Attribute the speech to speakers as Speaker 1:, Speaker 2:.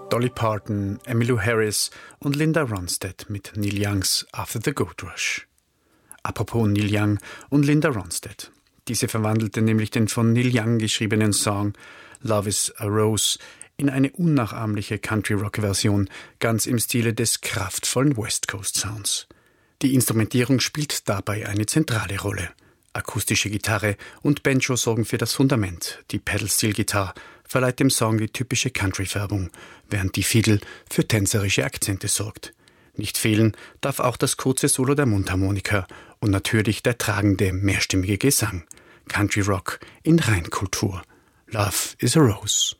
Speaker 1: Dolly Parton, Emmylou Harris und Linda Ronstadt mit Neil Youngs After the Gold Rush. Apropos Neil Young und Linda Ronstadt. Diese verwandelte nämlich den von Neil Young geschriebenen Song Love is a Rose in eine unnachahmliche Country-Rock-Version, ganz im Stile des kraftvollen West Coast Sounds. Die Instrumentierung spielt dabei eine zentrale Rolle. Akustische Gitarre und Banjo sorgen für das Fundament. Die Pedal-Steel-Gitarre verleiht dem Song die typische Country-Färbung, während die Fiddle für tänzerische Akzente sorgt. Nicht fehlen darf auch das kurze Solo der Mundharmonika und natürlich der tragende, mehrstimmige Gesang. Country Rock in Reinkultur. Love is a Rose.